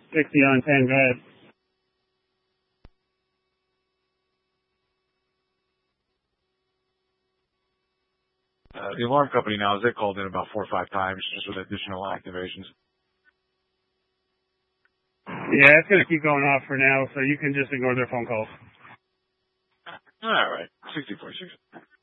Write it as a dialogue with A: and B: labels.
A: 60 on 10, go ahead.
B: The alarm company now, they called in about 4 or 5 times just with additional activations.
A: Yeah, it's going to keep going off for now, so you can just ignore their phone calls.
B: All right. 60-46.